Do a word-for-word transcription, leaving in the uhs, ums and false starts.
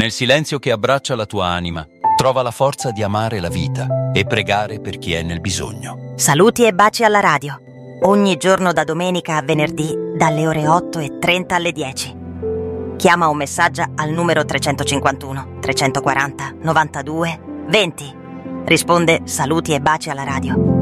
Nel silenzio che abbraccia la tua anima, trova la forza di amare la vita e pregare per chi è nel bisogno. Saluti e baci alla radio. Ogni giorno da domenica a venerdì, dalle ore otto e trenta alle dieci. Chiama o messaggia al numero trecentocinquantuno trecentoquaranta novantadue venti. Risponde Saluti e baci alla radio.